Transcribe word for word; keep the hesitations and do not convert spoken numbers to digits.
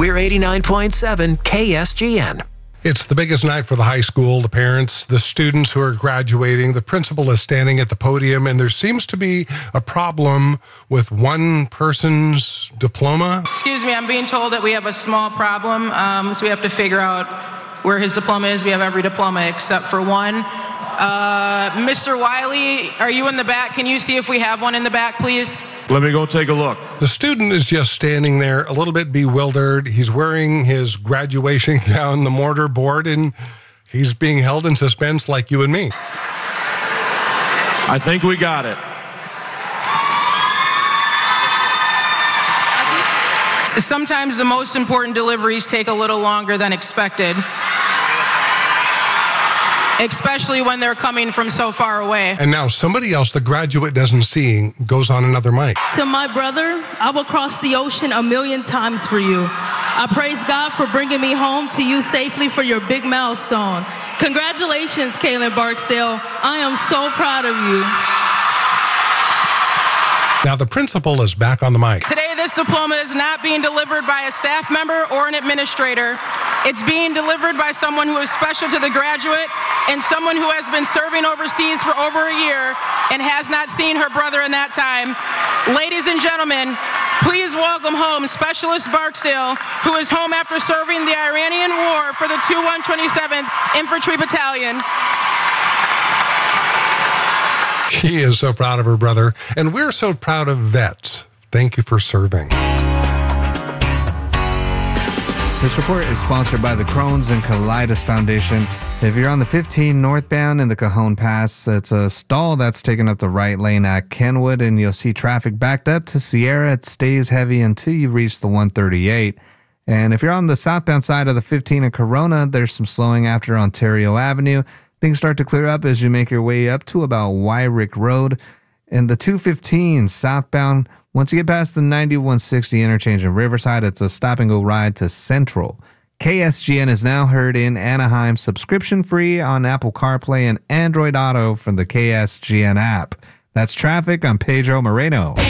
We're eighty-nine point seven K S G N. It's the biggest night for the high school, the parents, the students who are graduating. The principal is standing at the podium, and there seems to be a problem with one person's diploma. Excuse me, I'm being told that we have a small problem, um, so we have to figure out where his diploma is. We have every diploma except for one. Uh, Mister Wiley, are you in the back? Can you see if we have one in the back, please? Let me go take a look. The student is just standing there, a little bit bewildered. He's wearing his graduation gown, the mortar board, and he's being held in suspense like you and me. I think we got it. Sometimes the most important deliveries take a little longer than expected, especially when they're coming from so far away. And now somebody else the graduate doesn't see goes on another mic. To my brother, I will cross the ocean a million times for you. I praise God for bringing me home to you safely for your big milestone. Congratulations, Kaylin Barksdale. I am so proud of you. Now the principal is back on the mic. Today, this diploma is not being delivered by a staff member or an administrator. It's being delivered by someone who is special to the graduate and someone who has been serving overseas for over a year and has not seen her brother in that time. Ladies and gentlemen, please welcome home Specialist Barksdale, who is home after serving the Iranian War for the two one twenty-seventh Infantry Battalion. She is so proud of her brother, and we're so proud of vets. Thank you for serving. This report is sponsored by the Crohn's and Colitis Foundation. If you're on the fifteen northbound in the Cajon Pass, it's a stall that's taking up the right lane at Kenwood, and you'll see traffic backed up to Sierra. It stays heavy until you reach the one thirty-eight. And if you're on the southbound side of the fifteen in Corona, there's some slowing after Ontario Avenue. Things start to clear up as you make your way up to about Wyrick Road. And the two fifteen southbound, once you get past the ninety-one sixty interchange in Riverside, it's a stop-and-go ride to Central. K S G N is now heard in Anaheim, subscription-free on Apple CarPlay and Android Auto from the K S G N app. That's traffic. I'm Pedro Moreno.